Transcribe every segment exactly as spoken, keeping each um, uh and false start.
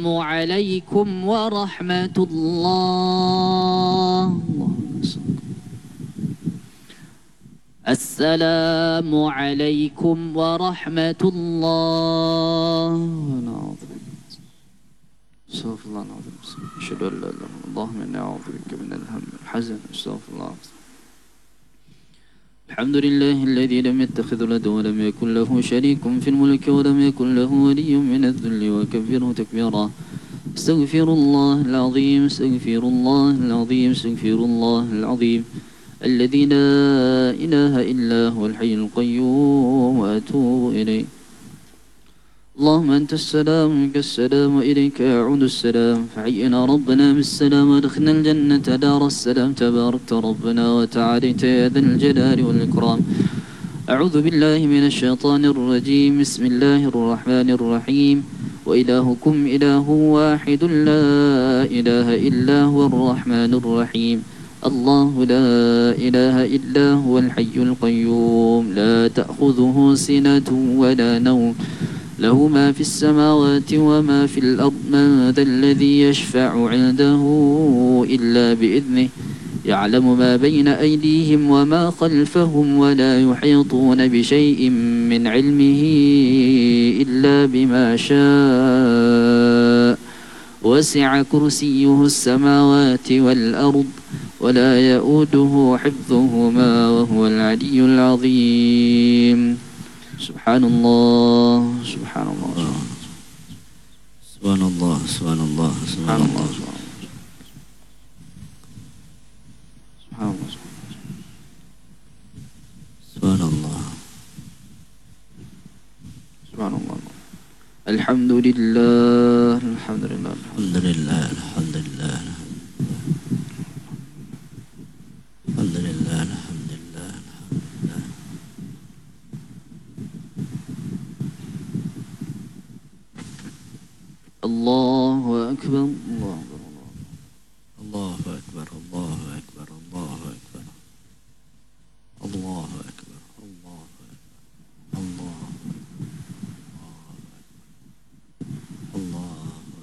السلام عليكم ورحمة الله. السلام عليكم ورحمة الله. استغفر الله العظيم. أشهد أن لا إله إلا الله. اللهم إني أعوذ بك من الهم والحزن. استغفر الله. الحمد لله الذي لم يتخذ ولدا ولم يكن له شريك في الملك ولم يكن له ولي من الذل وكبره تكبيرا. استغفر الله العظيم. استغفر الله العظيم. استغفر الله العظيم الذي لا إله إلا هو الحي القيوم وأتوب إليه. اللهم أنت السلام منك السلام وإليك يعود السلام. فحينا ربنا بالسلام وادخلنا الجنة دار السلام. تباركت ربنا وتعاليت يا ذا الجلال والإكرام. أعوذ بالله من الشيطان الرجيم. بسم الله الرحمن الرحيم. وإلهكم إله واحد لا إله إلا هو الرحمن الرحيم. الله لا إله إلا هو الحي القيوم لا تأخذه سنة ولا نوم له ما في السماوات وما في الأرض. من ذا الذي يشفع عنده إلا بإذنه. يعلم ما بين أيديهم وما خلفهم ولا يحيطون بشيء من علمه إلا بما شاء. وسع كرسيه السماوات والأرض ولا يؤوده حفظهما وهو العلي العظيم. سبحان الله سبحان الله سبحان الله سبحان الله سبحان الله سبحان الله سبحان الله سبحان الله. الحمد لله الحمد لله الحمد لله الحمد لله الحمد لله الحمد لله الله أكبر الله أكبر الله أكبر الله أكبر الله أكبر الله أكبر الله أكبر الله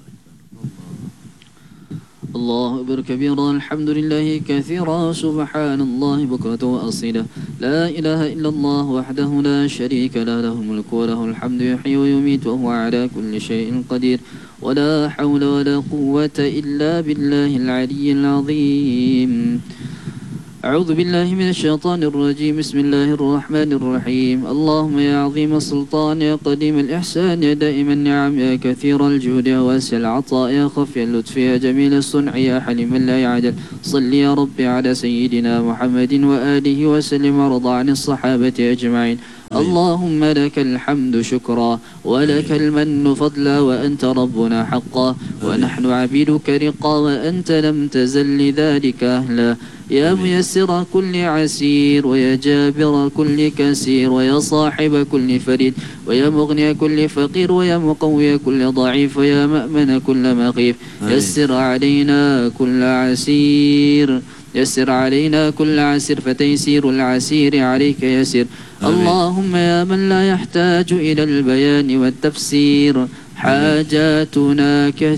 الله أكبر كبيرا. الحمد لله كثيرا. سبحان الله بكرة وأصيلا. لا إله إلا الله وحده لا شريك له له الملك وله الحمد يحيي ويميت وهو على كل شيء قدير. ولا حول ولا قوة إلا بالله العلي العظيم. أعوذ بالله من الشيطان الرجيم. بسم الله الرحمن الرحيم. اللهم يا عظيم السلطان يا قديم الإحسان يا دائم النعم يا كثير الجود يا واسع العطاء يا خفي اللطف يا جميل الصنع يا حليم لا يعجل. صل يا ربي على سيدنا محمد وآله وسلم وارض عن الصحابة أجمعين. اللهم لك الحمد شكرا ولك المن فضلا وأنت ربنا حقا ونحن عبيدك رقا وأنت لم تزل لذلك أهلا. يا ميسر كل عسير ويا جابر كل كسير ويا صاحب كل فريد ويا مغني كل فقير ويا مقوي كل ضعيف ويا مأمن كل مخيف. يسر علينا كل عسير يسر علينا كل عسير فتيسير العسير عليك يسير. اللهم يا من لا يحتاج إلى البيان والتفسير حاجاتنا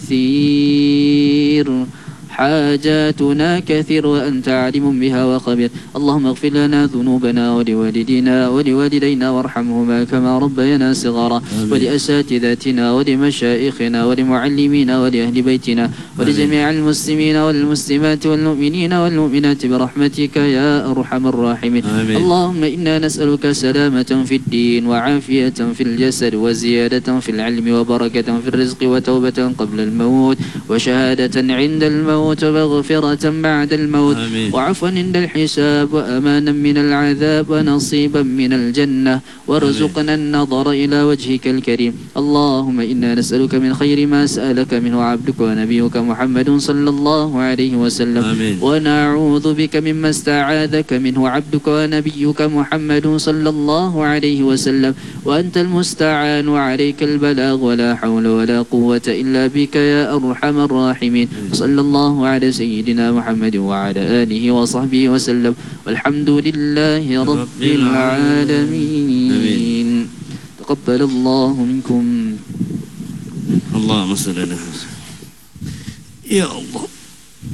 كثير حاجاتنا كثير وأنت عالم بها وخبير. اللهم اغفر لنا ذنوبنا ولوالدينا ولوالدينا وارحمهما كما ربينا صغارا. ولأساتذتنا ولمشايخنا ولمعلمينا ولأهل بيتنا ولجميع المسلمين والمسلمات والمؤمنين والمؤمنات برحمتك يا أرحم الراحمين. اللهم إنا نسألك سلامة في الدين وعافية في الجسد وزيادة في العلم وبركة في الرزق وتوبة قبل الموت وشهادة عند الموت ومغفرة بعد الموت وعفوا عند الحساب وأمانا من العذاب ونصيبا من الجنة وارزقنا النظر إلى وجهك الكريم. اللهم إنا نسألك من خير ما سألك منه عبدك ونبيك محمد صلى الله عليه وسلم ونعوذ بك مما استعاذك منه عبدك ونبيك محمد صلى الله عليه وسلم وأنت المستعان وعليك البلاغ ولا حول ولا قوة إلا بك يا أرحم الراحمين. صلى الله على سيدنا محمد وعلى آله وصحبه وسلم والحمد لله رب العالمين. تقبل الله منكم. اللهم صل على محمد. يا الله.